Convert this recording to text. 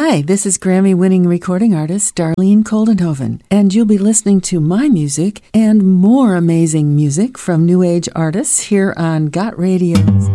Hi, this is Grammy-winning recording artist Darlene Koldenhoven, and you'll be listening to my music and more amazing music from New Age artists here on Got Radio.